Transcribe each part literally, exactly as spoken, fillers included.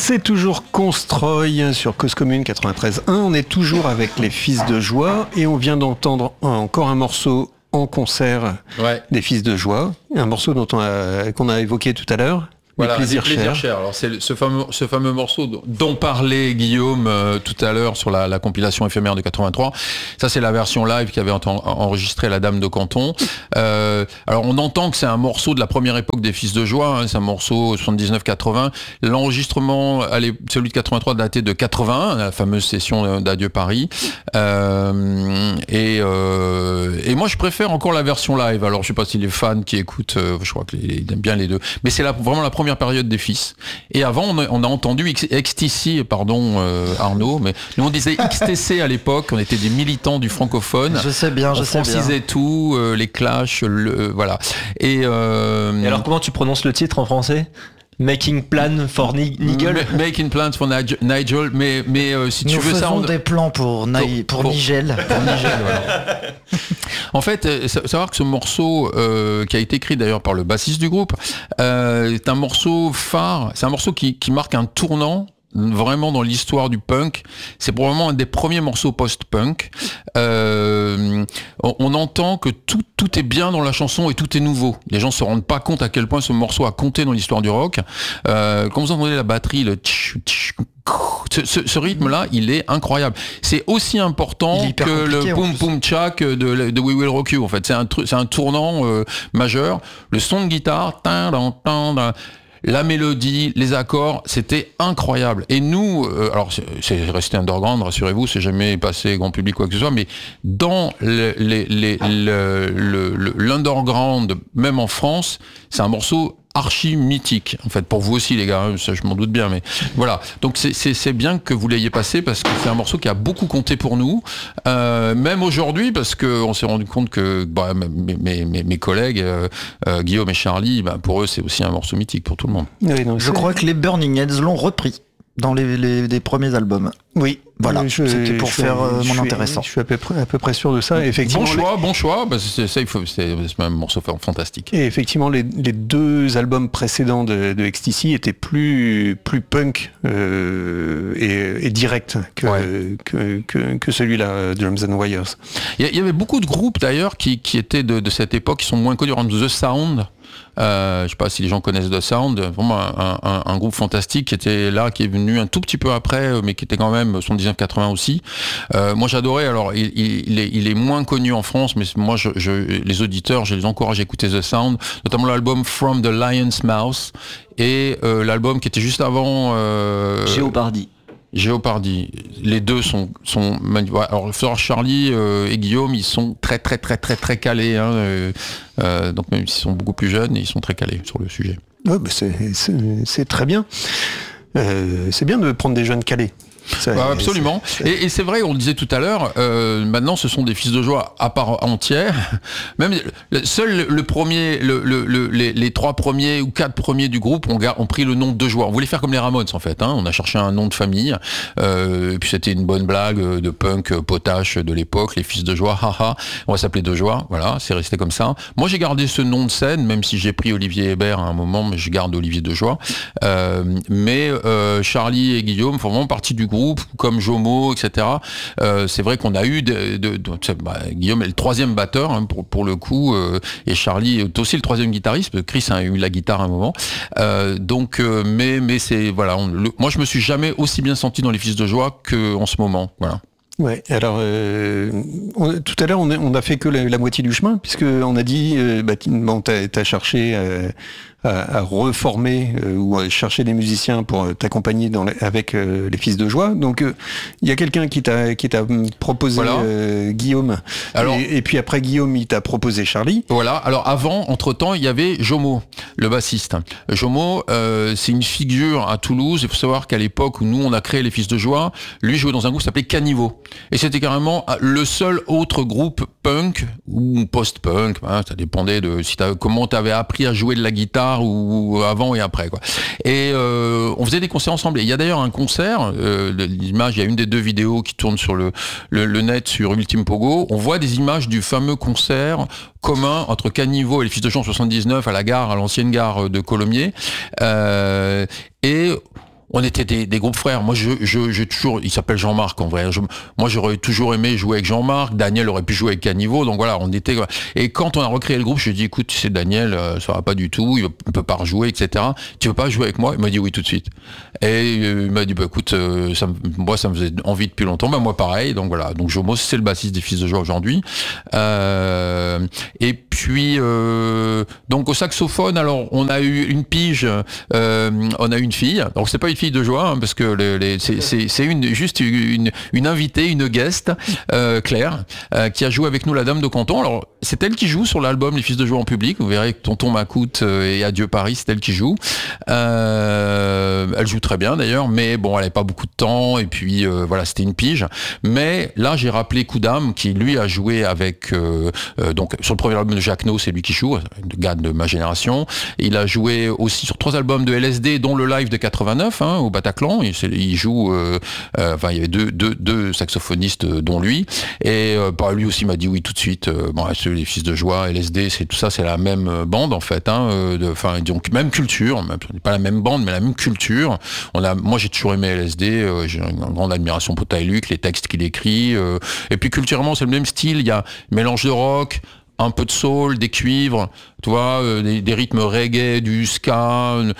C'est toujours Constroy sur Cause Commune quatre-vingt-treize un. On est toujours avec les Fils de Joie et on vient d'entendre encore un morceau en concert ouais. des Fils de Joie. Un morceau dont on a, qu'on a évoqué tout à l'heure. Voilà, les plaisirs, les plaisirs chers. chers. Alors c'est ce fameux, ce fameux morceau dont, dont parlait Guillaume euh, tout à l'heure sur la, la compilation éphémère de quatre-vingt-trois. Ça c'est la version live qui avait enten- enregistré la Dame de Canton. Euh, alors on entend que c'est un morceau de la première époque des Fils de Joie. Hein, c'est un morceau soixante-dix-neuf quatre-vingts. L'enregistrement, allez, celui de quatre-vingt-trois daté de quatre-vingt-un, la fameuse session d'Adieu Paris. Euh, et, euh, et moi je préfère encore la version live. Alors je sais pas si les fans qui écoutent, euh, je crois qu'ils aiment bien les deux. Mais c'est la, vraiment la première première période des Fils. Et avant, on a, on a entendu X T C, pardon euh, Arnaud, mais nous on disait X T C à l'époque, on était des militants du francophone. Je sais bien, je on sais bien. On francisait tout, euh, les clashs, le, euh, voilà. Et, euh, Et alors comment tu prononces le titre en français ? Making Plan for Ni- Nigel. Ma- Making Plans for Nigel, Nigel mais, mais euh, si Nous tu veux ça... faisons On... des plans pour, Ni- pour, pour, pour Nigel. Pour Nigel, voilà. En fait, euh, savoir que ce morceau, euh, qui a été écrit d'ailleurs par le bassiste du groupe, euh, est un morceau phare, c'est un morceau qui, qui marque un tournant vraiment dans l'histoire du punk. C'est probablement un des premiers morceaux post-punk. Euh, on, on entend que tout, tout est bien dans la chanson et tout est nouveau. Les gens se rendent pas compte à quel point ce morceau a compté dans l'histoire du rock. Euh, quand vous entendez la batterie, le tch, tch, ce, ce, ce rythme-là, il est incroyable. C'est aussi important que le boom boom tchak de, de We Will Rock You. En fait, c'est un, c'est un tournant euh, majeur. Le son de guitare, tin, tin, tin, tin, la mélodie, les accords, c'était incroyable. Et nous, euh, alors c'est, c'est resté underground, rassurez-vous, c'est jamais passé grand public quoi que ce soit, mais dans les, les, les, le, le, le, l'underground, même en France, c'est un morceau archi mythique, en fait, pour vous aussi les gars, ça je m'en doute bien, mais voilà. Donc c'est, c'est, c'est bien que vous l'ayez passé parce que c'est un morceau qui a beaucoup compté pour nous, euh, même aujourd'hui, parce qu'on s'est rendu compte que bah, mes, mes, mes, mes collègues, euh, euh, Guillaume et Charlie, bah, pour eux c'est aussi un morceau mythique pour tout le monde. Oui, donc Je c'est... crois que les Burning Heads l'ont repris dans les, les, les premiers albums. Oui, voilà, je, c'était pour je, faire euh, je mon suis, intéressant. Je suis à peu près, à peu près sûr de ça. Effectivement, bon choix, les... bon choix. Bah, c'est, ça, il faut, c'est, c'est un morceau fantastique. Et effectivement, les, les deux albums précédents de, de X T C étaient plus, plus punk euh, et, et direct que, ouais. que, que, que celui-là, Drums and Wires. Il y, y avait beaucoup de groupes d'ailleurs qui, qui étaient de, de cette époque, qui sont moins connus. The Sound. Euh, je sais pas si les gens connaissent The Sound, vraiment un, un, un groupe fantastique qui était là, qui est venu un tout petit peu après, mais qui était quand même soixante-dix-neuf quatre-vingts aussi. Euh, moi j'adorais, alors il, il, est, il est moins connu en France, mais moi je, je, les auditeurs, je les encourage à écouter The Sound, notamment l'album From the Lion's Mouth et euh, l'album qui était juste avant... Euh, Jeopardy. Jeopardy. Les deux sont sont alors Charlie euh, et Guillaume, ils sont très très très très très calés hein, euh, euh, donc même s'ils sont beaucoup plus jeunes, ils sont très calés sur le sujet. Ouais, bah c'est, c'est c'est très bien. Euh, c'est bien de prendre des jeunes calés. Ça, bah, absolument. C'est, c'est... Et, et c'est vrai, on le disait tout à l'heure, euh, maintenant ce sont des Fils de Joie à part entière. Même le, seul le premier, le, le, le, les, les trois premiers ou quatre premiers du groupe ont, ont pris le nom de Joie. On voulait faire comme les Ramones en fait. Hein. On a cherché un nom de famille. Euh, et puis c'était une bonne blague de punk potache de l'époque, les Fils de Joie. Haha. On va s'appeler De Joie. Voilà, c'est resté comme ça. Moi j'ai gardé ce nom de scène, même si j'ai pris Olivier Hébert à un moment, mais je garde Olivier De Joie. Euh, mais euh, Charlie et Guillaume font vraiment partie du groupe, comme Jomo, et cetera. Euh, c'est vrai qu'on a eu de, de, de bah, Guillaume est le troisième batteur hein, pour, pour le coup, euh, et Charlie est aussi le troisième guitariste. Parce que Chris a eu la guitare à un moment. Euh, donc, euh, mais mais c'est voilà. On, le, moi, je me suis jamais aussi bien senti dans les Fils de Joie que en ce moment. Voilà. Ouais. Alors euh, on, tout à l'heure, on a, on a fait que la, la moitié du chemin, puisque on a dit, euh, bah, bon, t'as, t'as cherché. Euh, À, à reformer euh, ou à chercher des musiciens pour euh, t'accompagner dans les, avec euh, les Fils de Joie. Donc il euh, y a quelqu'un qui t'a qui t'a proposé voilà. euh, Guillaume. Alors, et, et puis après Guillaume, il t'a proposé Charlie. Voilà. Alors avant, entre temps, il y avait Jomo, le bassiste. Jomo, euh, c'est une figure à Toulouse. Il faut savoir qu'à l'époque où nous on a créé les Fils de Joie, lui jouait dans un groupe qui s'appelait Caniveau. Et c'était carrément le seul autre groupe punk ou post-punk. Hein, ça dépendait de si t'as, comment t'avais appris à jouer de la guitare ou avant et après quoi. Et euh, on faisait des concerts ensemble. Et il y a d'ailleurs un concert, euh, l'image, il y a une des deux vidéos qui tournent sur le, le, le net sur Ultime Pogo. On voit des images du fameux concert commun entre Caniveau et les Fils de Joie en soixante-dix-neuf à la gare, à l'ancienne gare de Colomiers. Euh, et On était des, des groupes frères. Moi, je, je, j'ai toujours, il s'appelle Jean-Marc en vrai. Je, moi, j'aurais toujours aimé jouer avec Jean-Marc. Daniel aurait pu jouer avec Caniveau. Donc voilà, on était. Et quand on a recréé le groupe, je lui ai dit, écoute, tu sais, Daniel, ça va pas du tout. Il peut pas rejouer, et cetera. Tu veux pas jouer avec moi? Il m'a dit oui tout de suite. Et il m'a dit, bah écoute, ça, moi, ça me faisait envie depuis longtemps. Bah moi, pareil. Donc voilà. Donc Jomo, c'est le bassiste des Fils de Joie aujourd'hui. Euh, et puis, euh, donc au saxophone, alors on a eu une pige. Euh, on a eu une fille. Donc c'est pas une fille de joie, hein, parce que les, les, c'est, c'est, c'est une, juste une, une invitée, une guest, euh, Claire, euh, qui a joué avec nous La Dame de Canton. Alors c'est elle qui joue sur l'album Les Fils de Joie en public. Vous verrez que Tonton Macoute et Adieu Paris, c'est elle qui joue. Euh, elle joue très bien d'ailleurs, mais bon, elle n'avait pas beaucoup de temps. Et puis euh, voilà, c'était une pige. Mais là, j'ai rappelé Koudam, qui lui a joué avec euh, euh, donc sur le premier album de Jacques No, c'est lui qui joue, un gars de ma génération. Il a joué aussi sur trois albums de L S D, dont le live de quatre-vingt-neuf, hein, au Bataclan. Il, il joue, euh, euh, enfin, il y avait deux, deux, deux saxophonistes, euh, dont lui. Et euh, bah, lui aussi m'a dit oui tout de suite. Euh, bon, les Fils de Joie, L S D, c'est tout ça, c'est la même bande en fait. Hein, euh, de, enfin, donc même culture, même, pas la même bande, mais la même culture. On a, moi, j'ai toujours aimé L S D. Euh, j'ai une grande admiration pour Ty Luke, les textes qu'il écrit. Euh, et puis culturellement, c'est le même style. Il y a mélange de rock, un peu de soul, des cuivres, tu vois, euh, des, des rythmes reggae, du ska. Euh,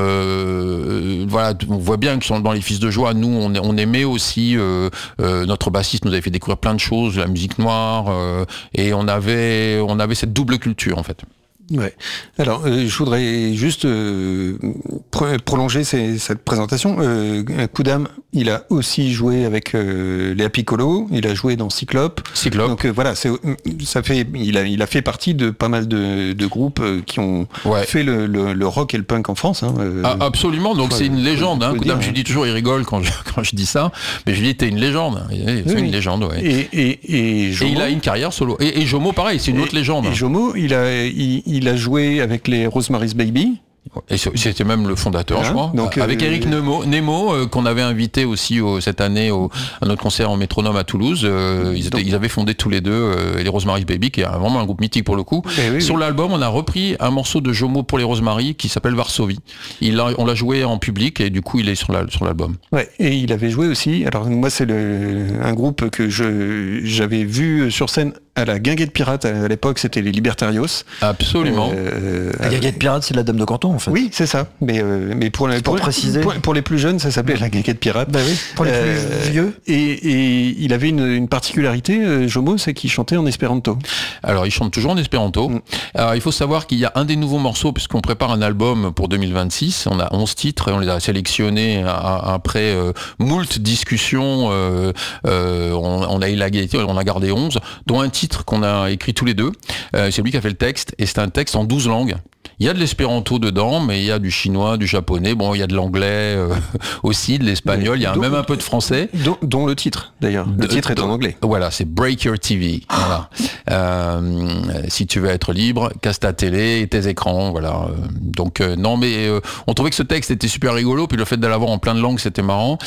euh, voilà, on voit bien que sont dans les Fils de Joie, nous, on, on aimait aussi. Euh, euh, notre bassiste nous avait fait découvrir plein de choses, la musique noire, euh, et on avait, on avait cette double culture en fait. Ouais. Alors, euh, je voudrais juste euh, pro- prolonger ces, cette présentation. Euh, Koudam, il a aussi joué avec euh, Léa Piccolo. Il a joué dans Cyclope. Cyclope. Donc euh, voilà, c'est, ça fait, il a, il a fait partie de pas mal de, de groupes euh, qui ont ouais. fait le, le, le rock et le punk en France. Hein, euh, ah, absolument. Donc faut, c'est une légende. Hein. Koudam, dire, je lui dis toujours, il rigole quand je quand je dis ça, mais je lui dis t'es une légende. C'est oui, une légende. Ouais. Et, et, et, Jomo, et il a une carrière solo. Et, et Jomo, pareil, c'est une et, autre légende. Et Jomo, il a, il, il a joué avec les Rosemary's Baby. Et c'était même le fondateur, voilà. je crois. Donc, avec euh, Eric Nemo, Nemo euh, qu'on avait invité aussi au, cette année au, à notre concert en Métronome à Toulouse. Euh, ils, étaient, ils avaient fondé tous les deux euh, les Rosemary's Baby, qui est vraiment un groupe mythique pour le coup. Oui, sur oui. l'album, on a repris un morceau de Jomo pour les Rosemary qui s'appelle Varsovie. Il a, on l'a joué en public et du coup, il est sur, la, sur l'album. Ouais, et il avait joué aussi. Alors moi, c'est le, un groupe que je, j'avais vu sur scène à la Guinguette Pirate à l'époque, c'était les Libertarios. Absolument. Euh, la Guinguette Pirate, c'est la Dame de Canton en fait. Oui, c'est ça. Mais euh, mais pour, pour, pour préciser, pour, pour les plus jeunes, ça s'appelait la Guinguette Pirate. Bah oui. Pour les plus euh, vieux. Et, et il avait une, une particularité, euh, Jomo, c'est qu'il chantait en espéranto. Alors il chante toujours en espéranto. Mm. Alors il faut savoir qu'il y a un des nouveaux morceaux, puisqu'on prépare un album pour deux mille vingt-six. On a onze titres et on les a sélectionnés après euh, moult discussions. Euh, euh, on, on a élagué, on a gardé onze, dont un titre qu'on a écrit tous les deux. Euh, c'est lui qui a fait le texte et c'est un texte en douze langues. Il y a de l'espéranto dedans, mais il y a du chinois, du japonais, bon, il y a de l'anglais euh, aussi, de l'espagnol, il y a dont, même un peu de français. Dont, dont le titre, d'ailleurs. Le de, titre est de, en anglais. Voilà, c'est Break Your T V. Voilà. Euh, si tu veux être libre, casse ta télé et tes écrans, voilà. Donc, euh, non, mais euh, on trouvait que ce texte était super rigolo, puis le fait de l'avoir en plein de langues, c'était marrant.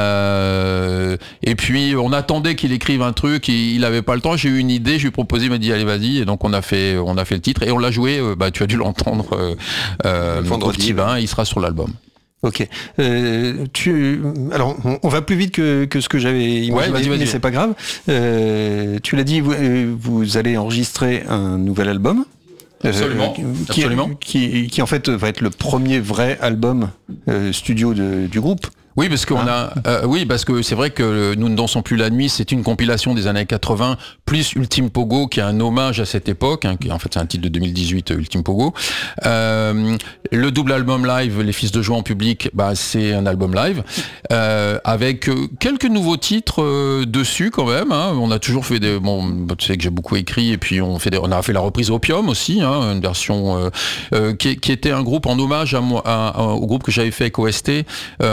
Euh, et puis, on attendait qu'il écrive un truc, il, il avait pas le temps, j'ai eu une idée, je lui ai proposé, il m'a dit, allez, vas-y, et donc on a fait, on a fait le titre, et on l'a joué, euh, bah, tu as dû l'entendre. Euh, euh, au petit vin, il sera sur l'album. Ok. Euh, tu, alors, on, on va plus vite que, que ce que j'avais imaginé, ouais, vas-y, vas-y. Mais c'est pas grave. Euh, tu l'as dit, vous, vous allez enregistrer un nouvel album. Absolument. Euh, qui, Absolument. Qui, qui en fait va être le premier vrai album euh, studio de, du groupe. Oui, parce qu'on ah. a, euh, oui, parce que c'est vrai que Nous ne dansons plus la nuit, c'est une compilation des années quatre-vingts, plus Ultime Pogo, qui est un hommage à cette époque, hein, qui en fait c'est un titre de deux mille dix-huit, Ultime Pogo. Euh, le double album live, Les Fils de Joie en public, bah c'est un album live, euh, avec quelques nouveaux titres euh, dessus quand même. Hein. On a toujours fait des, bon, tu sais que j'ai beaucoup écrit, et puis on fait, des, on a fait la reprise Opium aussi, hein, une version euh, euh, qui, qui était un groupe en hommage à moi, à, à, au groupe que j'avais fait avec O S T. Euh,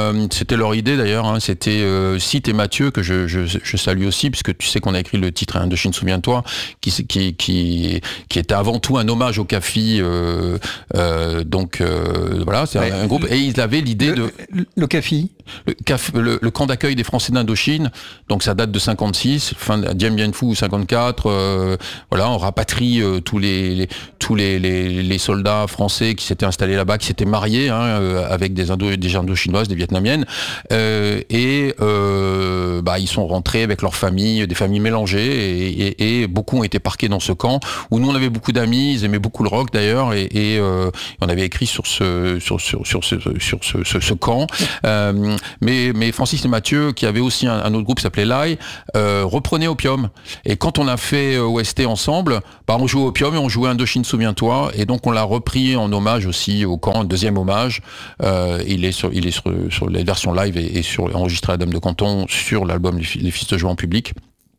c'était leur idée d'ailleurs. Hein, c'était euh, Sid et Mathieu que je, je, je salue aussi, puisque tu sais qu'on a écrit le titre Indochine, souviens-toi, qui, qui, qui, qui était avant tout un hommage au Café. Euh, euh, donc euh, voilà, c'est ouais, un, un groupe. Et ils avaient l'idée le, de le, le Café, le, le, le camp d'accueil des Français d'Indochine. Donc ça date de cinquante-six, fin de Dien Bien Phu cinquante-quatre. Euh, voilà, on rapatrie euh, tous les, les tous les, les, les soldats français qui s'étaient installés là-bas, qui s'étaient mariés hein, euh, avec des Indo, des Indo-chinoises, des Vietnamiennes, euh, et euh, bah, ils sont rentrés avec leurs familles, des familles mélangées, et, et, et beaucoup ont été parqués dans ce camp, où nous on avait beaucoup d'amis, ils aimaient beaucoup le rock d'ailleurs, et, et euh, on avait écrit sur ce, sur, sur, sur ce, sur ce, ce, ce camp. Euh, mais, mais Francis et Mathieu, qui avaient aussi un, un autre groupe qui s'appelait Lai, euh, reprenaient Opium. Et quand on a fait euh, O S T ensemble, bah, on jouait Opium et on jouait Indochine, souviens-toi, et donc on l'a repris en hommage aussi au camp, un deuxième hommage. Euh, il est sur, il est sur, sur les versions live et, et sur enregistré à la Dame de Canton sur l'album Les, les Fils de Joie en public.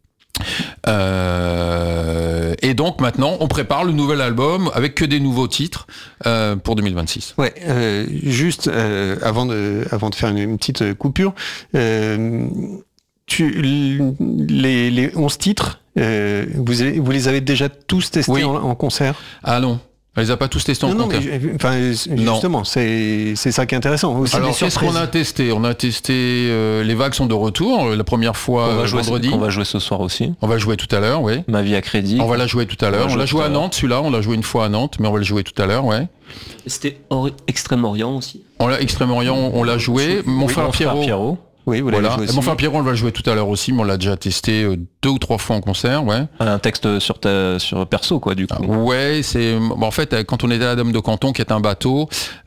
Euh, et donc maintenant on prépare le nouvel album avec que des nouveaux titres euh, pour deux mille vingt-six. Ouais, euh, juste euh, avant de avant de faire une, une petite coupure, euh, tu les les onze titres, euh, vous avez, vous les avez déjà tous testés oui. en, en concert? Ah non. Elle les a pas tous testés en concert. Enfin, justement, c'est c'est ça qui est intéressant. Aussi alors, qu'est-ce qu'on a testé? On a testé euh, Les Vagues sont de retour. La première fois on va jouer vendredi. Ce, on va jouer ce soir aussi. On va jouer tout à l'heure, oui. Ma vie à crédit. On va la jouer tout à l'heure. On, on l'a joué à Nantes, celui-là. On l'a joué une fois à Nantes, mais on va le jouer tout à l'heure, ouais. C'était Extrême-Orient aussi. On l'a Extrême-Orient, on l'a joué. Mon oui, frère mon Pierrot. Frère Pierrot. Oui, vous voilà. joué aussi. Mon frère Pierrot, on va le jouer tout à l'heure aussi, mais on l'a déjà testé deux ou trois fois en concert, ouais. Un texte sur ta, sur perso, quoi, du coup. Ah, ouais, c'est, bon, en fait, quand on était à la Dame de Canton, qui est un bateau,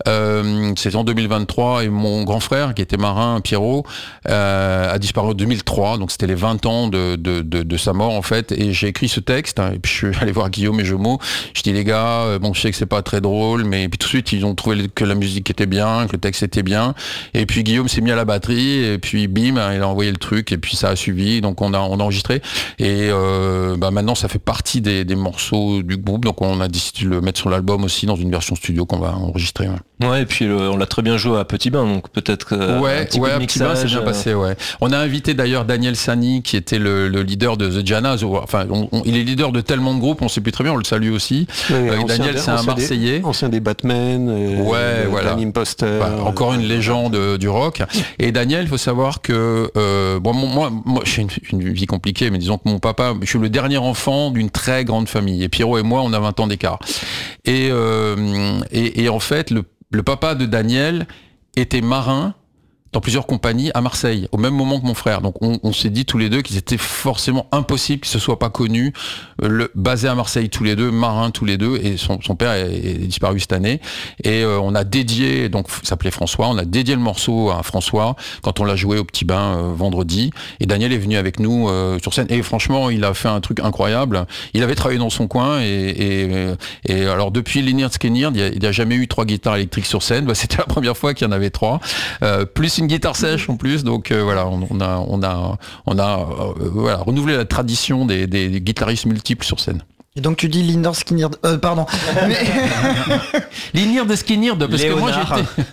euh, c'est en deux mille vingt-trois, et mon grand frère, qui était marin, Pierrot, euh, a disparu en deux mille trois, donc c'était les vingt ans de, de, de, de sa mort, en fait, et j'ai écrit ce texte, hein, et puis je suis allé voir Guillaume et Jemo, je dis, les gars, bon, je sais que c'est pas très drôle, mais puis tout de suite, ils ont trouvé que la musique était bien, que le texte était bien, et puis Guillaume s'est mis à la batterie, et puis bim, il a envoyé le truc, et puis ça a suivi, donc on a, on a enregistré, et euh, bah maintenant ça fait partie des, des morceaux du groupe, donc on a décidé de le mettre sur l'album aussi dans une version studio qu'on va enregistrer. Ouais, ouais et puis le, on l'a très bien joué à Petit Bain, donc peut-être euh, ouais, un petit ouais, peu de mixage. Petit Bain, c'est bien passé, ouais. On a invité d'ailleurs Daniel Sani, qui était le, le leader de The Janas, enfin, on, on, il est leader de tellement de groupes, on sait plus très bien, on le salue aussi. Ouais, euh, Daniel, c'est un Marseillais. Des, ancien des Batman, euh, ouais, voilà. Imposter. Bah, encore une légende euh, du rock. Et Daniel, il faut savoir que, euh, bon, moi, moi j'ai une, une vie compliquée, mais disons que mon papa, je suis le dernier enfant d'une très grande famille. Et Pierrot et moi, on a vingt ans d'écart. Et, euh, et, et en fait, le, le papa de Daniel était marin dans plusieurs compagnies à Marseille, au même moment que mon frère. Donc on, on s'est dit tous les deux qu'ils étaient forcément impossible qu'ils se soient pas connus, euh, le, basés à Marseille tous les deux, marins tous les deux, et son, son père est, est disparu cette année. Et euh, on a dédié, donc il s'appelait François, on a dédié le morceau à François quand on l'a joué au Petit Bain euh, vendredi. Et Daniel est venu avec nous euh, sur scène. Et franchement, il a fait un truc incroyable. Il avait travaillé dans son coin, et, et, et alors depuis Lynyrd Skynyrd, il n'y a, a jamais eu trois guitares électriques sur scène. Bah, c'était la première fois qu'il y en avait trois, euh, plus une guitare sèche en plus, donc euh, voilà, on, on a, on a, on a euh, voilà, renouvelé la tradition des, des, des guitaristes multiples sur scène. Et donc tu dis Lynyrd Skynyrd, euh, pardon. Mais... Lynyrd Skynyrd, parce Léonard. Que moi j'étais...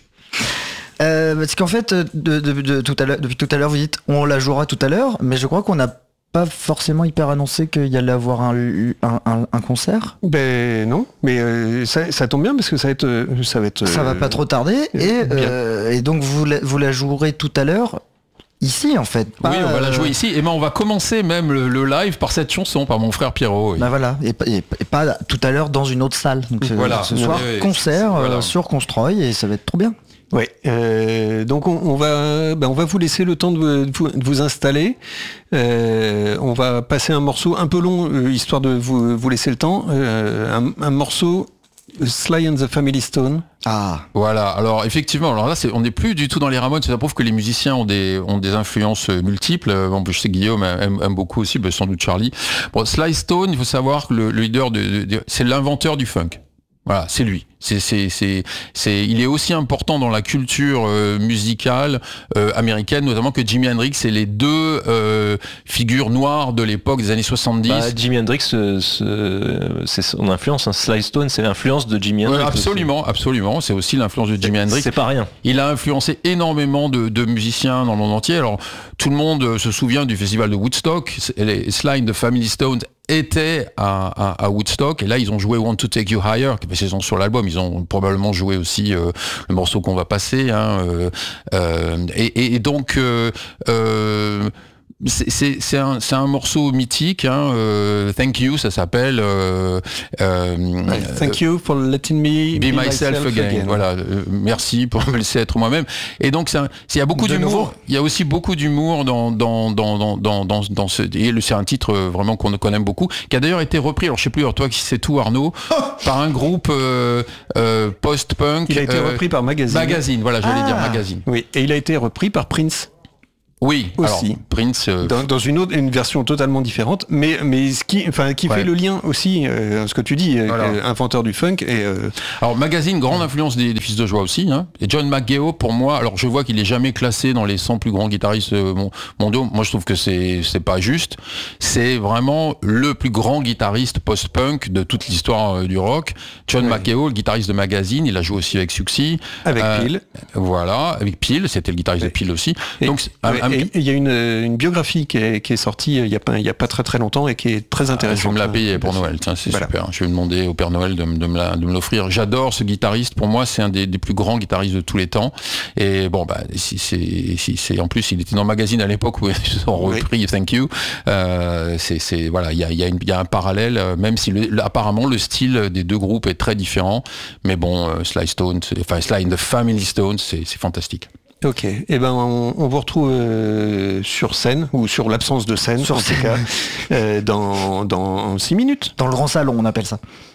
euh, parce qu'en fait, de, de, de, de, tout à l'heure, depuis tout à l'heure, vous dites on la jouera tout à l'heure, mais je crois qu'on n'a pas forcément hyper annoncé qu'il y allait avoir un, un, un, un concert. Ben non, mais euh, ça, ça tombe bien parce que ça va être, ça va être. Ça va pas trop tarder et, euh, et donc vous la, vous la jouerez tout à l'heure. Ici en fait. Pas, oui, on va la jouer ici. Et ben on va commencer même le, le live par cette chanson, par mon frère Pierrot. Oui. Bah voilà, et, et, et pas tout à l'heure dans une autre salle. Donc voilà. Ce soir, oui, oui, concert voilà. euh, sur Constroy et ça va être trop bien. Ouais, euh, donc on, on va, ben on va vous laisser le temps de vous, de vous, de vous installer. Euh, on va passer un morceau un peu long, euh, histoire de vous, vous laisser le temps. Euh, un, un morceau Sly and the Family Stone. Ah, voilà. Alors effectivement, alors là, c'est, on n'est plus du tout dans les Ramones. Ça prouve que les musiciens ont des ont des influences multiples. Bon, je sais que Guillaume aime, aime beaucoup aussi, ben, sans doute Charlie. Bon, Sly Stone, il faut savoir que le, le leader de, de, de c'est l'inventeur du funk. Voilà, c'est lui. C'est, c'est, c'est, c'est, il est aussi important dans la culture euh, musicale euh, américaine, notamment que Jimi Hendrix et les deux euh, figures noires de l'époque des années soixante-dix. Bah, Jimi Hendrix, euh, ce- c'est son influence. Hein. Sly Stone, c'est l'influence de Jimi Hendrix. Ouais, aussi. absolument, absolument. C'est aussi l'influence de Jimi Hendrix. C'est pas rien. Il a influencé énormément de, de musiciens dans le monde entier. Alors, tout le monde euh, se souvient du festival de Woodstock. Les Sly and the Family Stone étaient à, à, à Woodstock, et là ils ont joué Want to Take You Higher, qui est sur l'album. Ils ont probablement joué aussi euh, le morceau qu'on va passer. Hein, euh, euh, et, et donc euh, euh, c'est, c'est, c'est, un, c'est un morceau mythique. Hein, euh, Thank You, ça s'appelle. Euh, euh, Ouais, thank you for letting me Be, myself, again. Voilà, euh, merci pour me laisser être moi-même. Et donc, c'est un- c'est- il y a beaucoup De d'humour. nouveau. Il y a aussi beaucoup d'humour dans dans dans dans dans dans, dans ce. Et le- c'est un titre euh, vraiment qu'on qu'on aime beaucoup, qui a d'ailleurs été repris. Alors, je sais plus. Alors, toi, qui sais tout, Arnaud, par un groupe euh, euh, post-punk. Il a été euh, repris par Magazine. Magazine. Voilà, j'allais Ah. dire Magazine. Oui, et il a été repris par Prince. Oui. Aussi. Alors, Prince. euh, Dans, dans une autre, une version totalement différente, mais mais ce qui, enfin, qui Ouais. fait le lien aussi, euh, ce que tu dis, euh, Voilà. que inventeur du funk et euh, Alors Magazine, grande influence des, des Fils de Joie aussi. Hein. Et John McGeoch, pour moi, alors je vois qu'il est jamais classé dans les cent plus grands guitaristes euh, mon- mondiaux. Moi, je trouve que c'est c'est pas juste. C'est vraiment le plus grand guitariste post-punk de toute l'histoire euh, du rock. John Ouais. McGeoch, le guitariste de Magazine, il a joué aussi avec Siouxsie. avec Euh, Peel. Voilà, avec Peel, c'était le guitariste Ouais. de Peel aussi. Et- Donc c'est un- ouais, un- et il y a une, euh, une biographie qui est, qui est sortie euh, il y a pas il y a pas très très longtemps et qui est très Ah, je intéressante. vais me la payer pour Noël, tiens, c'est Voilà. super. Je vais demander au Père Noël de, me- de me la- de me l'offrir. J'adore ce guitariste. Pour moi, c'est un des, des plus grands guitaristes de tous les temps. Et bon, bah, si c'est, si c'est, en plus, il était dans le magazine à l'époque où ils ont Oui. repris Thank You. Euh, c'est, c'est, voilà, il y a, il y a une- il y a un parallèle, euh, même si le- le- apparemment le style des deux groupes est très différent. Mais bon, euh, Sly Stone, c'est- enfin Sly and the Family Stone, c'est, c'est fantastique. Ok, et ben on, on vous retrouve euh, sur scène ou sur l'absence de scène, Sur en tout cas, euh, dans dans six minutes. Dans le grand salon, on appelle ça.